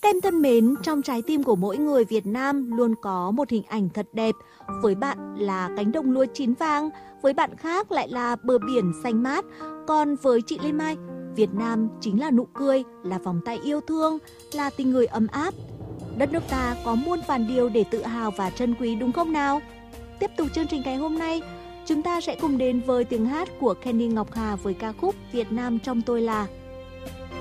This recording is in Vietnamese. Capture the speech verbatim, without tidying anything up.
Các em thân mến, trong trái tim của mỗi người Việt Nam luôn có một hình ảnh thật đẹp. Với bạn là cánh đồng lúa chín vàng, với bạn khác lại là bờ biển xanh mát. Còn với chị Lê Mai, Việt Nam chính là nụ cười, là vòng tay yêu thương, là tình người ấm áp. Đất nước ta có muôn vàn điều để tự hào và trân quý đúng không nào? Tiếp tục chương trình ngày hôm nay, chúng ta sẽ cùng đến với tiếng hát của Kenny Ngọc Hà với ca khúc Việt Nam trong tôi là.